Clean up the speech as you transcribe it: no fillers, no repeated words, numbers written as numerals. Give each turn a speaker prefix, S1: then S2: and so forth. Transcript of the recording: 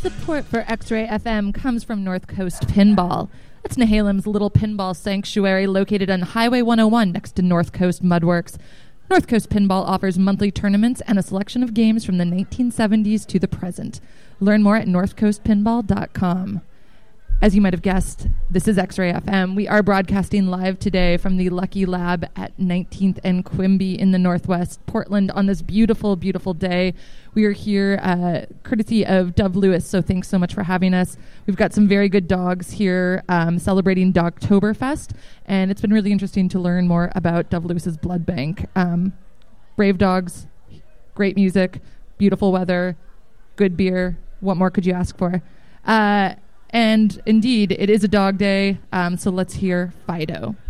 S1: Support for X-Ray FM comes from North Coast Pinball. That's Nehalem's little pinball sanctuary located on Highway 101 next to North Coast Mudworks. North Coast Pinball offers monthly tournaments and a selection of games from the 1970s to the present. Learn more at northcoastpinball.com. As you might have guessed, this is X-Ray FM. We are broadcasting live today from the Lucky Lab at 19th and Quimby in the Northwest, Portland, on this beautiful, beautiful day. We are here courtesy of Dove Lewis, so thanks so much for having us. We've got some very good dogs here celebrating Dogtoberfest, and it's been really interesting to learn more about Dove Lewis's blood bank. Brave dogs, great music, beautiful weather, good beer. What more could you ask for? And indeed, it is a dog day, so let's hear Fido.